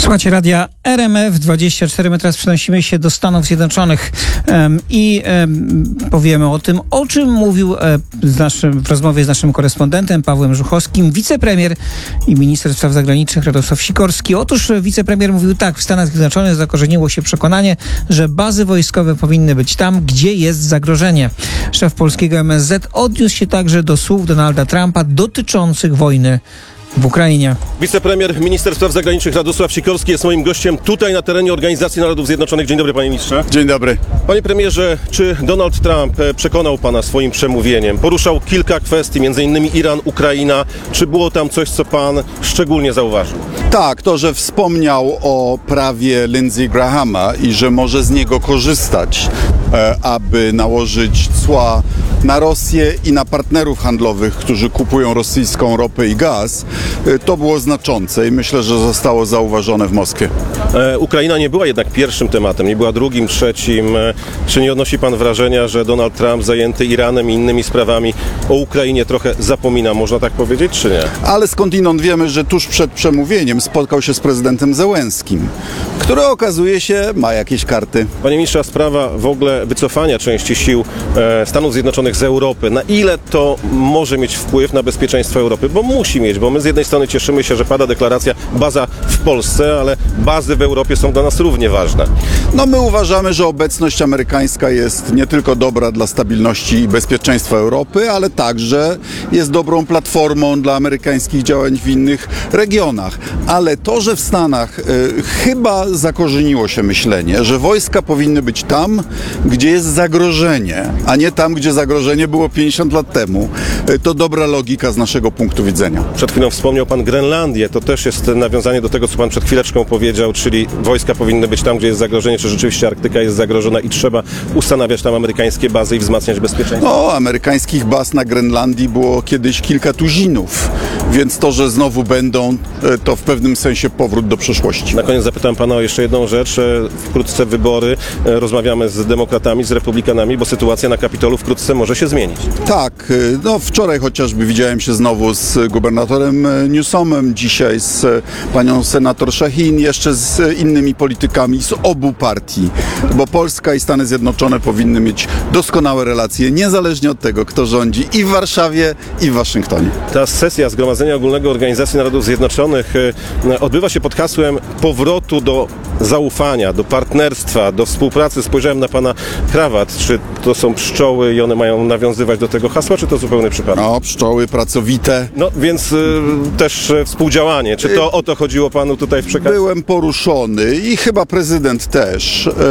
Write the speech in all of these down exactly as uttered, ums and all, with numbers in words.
Słuchajcie radia R M F dwadzieścia cztery. My teraz przenosimy się do Stanów Zjednoczonych um, i um, powiemy o tym, o czym mówił um, z naszym, w rozmowie z naszym korespondentem Pawłem Żuchowskim wicepremier i minister spraw zagranicznych Radosław Sikorski. Otóż wicepremier mówił tak: w Stanach Zjednoczonych zakorzeniło się przekonanie, że bazy wojskowe powinny być tam, gdzie jest zagrożenie. Szef polskiego M S Z odniósł się także do słów Donalda Trumpa dotyczących wojny w Ukrainie. Wicepremier, minister spraw zagranicznych Radosław Sikorski jest moim gościem tutaj na terenie Organizacji Narodów Zjednoczonych. Dzień dobry, panie ministrze. Dzień dobry. Panie premierze, czy Donald Trump przekonał pana swoim przemówieniem? Poruszał kilka kwestii, między innymi Iran, Ukraina. Czy było tam coś, co pan szczególnie zauważył? Tak, to, że wspomniał o prawie Lindsey Grahama i że może z niego korzystać, e, aby nałożyć cła na Rosję i na partnerów handlowych, którzy kupują rosyjską ropę i gaz, e, to było znaczące i myślę, że zostało zauważone w Moskwie. E, Ukraina nie była jednak pierwszym tematem, nie była drugim, trzecim. E, czy nie odnosi pan wrażenia, że Donald Trump zajęty Iranem i innymi sprawami o Ukrainie trochę zapomina, można tak powiedzieć, czy nie? Ale skądinąd wiemy, że tuż przed przemówieniem spotkał się z prezydentem Zełenskim, który okazuje się ma jakieś karty. Panie ministrze, a sprawa w ogóle wycofania części sił e, Stanów Zjednoczonych z Europy, na ile to może mieć wpływ na bezpieczeństwo Europy? Bo musi mieć, bo my z jednej strony cieszymy się, że pada deklaracja baza w Polsce, ale bazy w Europie są dla nas równie ważne. No my uważamy, że obecność amerykańska jest nie tylko dobra dla stabilności i bezpieczeństwa Europy, ale także jest dobrą platformą dla amerykańskich działań w innych regionach. Ale to, że w Stanach y, chyba zakorzeniło się myślenie, że wojska powinny być tam, gdzie jest zagrożenie, a nie tam, gdzie zagrożenie było pięćdziesiąt lat temu, y, to dobra logika z naszego punktu widzenia. Przed chwilą wspomniał pan Grenlandię. To też jest nawiązanie do tego, co pan przed chwileczką powiedział, czyli wojska powinny być tam, gdzie jest zagrożenie, czy rzeczywiście Arktyka jest zagrożona i trzeba ustanawiać tam amerykańskie bazy i wzmacniać bezpieczeństwo? No, amerykańskich baz na Grenlandii było kiedyś kilka tuzinów, więc to, że znowu będą, y, to w pewnym sensie powrót do przeszłości. Na koniec zapytam pana o jeszcze jedną rzecz. Wkrótce wybory. Rozmawiamy z demokratami, z republikanami, bo sytuacja na Kapitolu wkrótce może się zmienić. Tak, no wczoraj chociażby widziałem się znowu z gubernatorem Newsomem, dzisiaj z panią senator Shaheen, jeszcze z innymi politykami z obu partii, bo Polska i Stany Zjednoczone powinny mieć doskonałe relacje, niezależnie od tego, kto rządzi i w Warszawie, i w Waszyngtonie. Ta sesja Zgromadzenia Ogólnego Organizacji Narodów Zjednoczonych odbywa się pod hasłem powrotu do zaufania, do partnerstwa, do współpracy. Spojrzałem na pana krawat. Czy to są pszczoły i one mają nawiązywać do tego hasła, czy to zupełny przypadek? No, pszczoły pracowite. No, więc y, też współdziałanie. Czy to o to chodziło panu tutaj w przekazie? Byłem poruszony i chyba prezydent też y,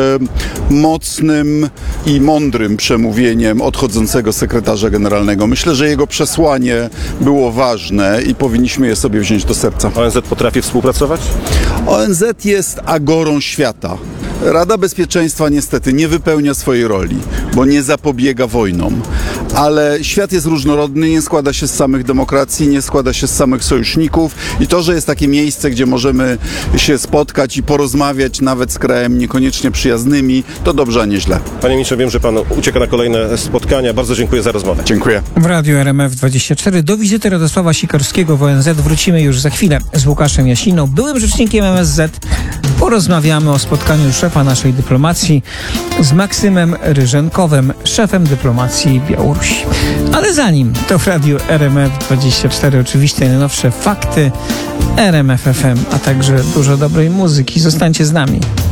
mocnym i mądrym przemówieniem odchodzącego sekretarza generalnego. Myślę, że jego przesłanie było ważne i powinniśmy je sobie wziąć do serca. O N Z potrafi współpracować? O N Z jest agorą świata. Rada Bezpieczeństwa niestety nie wypełnia swojej roli, bo nie zapobiega wojnom. Ale świat jest różnorodny, nie składa się z samych demokracji, nie składa się z samych sojuszników i to, że jest takie miejsce, gdzie możemy się spotkać i porozmawiać nawet z krajem niekoniecznie przyjaznymi, to dobrze, a nie źle. Panie ministrze, wiem, że pan ucieka na kolejne spotkania. Bardzo dziękuję za rozmowę. Dziękuję. W Radiu R M F dwadzieścia cztery do wizyty Radosława Sikorskiego w O N Z wrócimy już za chwilę z Łukaszem Jasiną, byłym rzecznikiem M S Z. Porozmawiamy o spotkaniu szefa naszej dyplomacji z Maksymem Ryżenkowem, szefem dyplomacji Białorusi. Ale zanim, to w Radiu R M F dwadzieścia cztery oczywiście najnowsze fakty, R M F F M, a także dużo dobrej muzyki. Zostańcie z nami.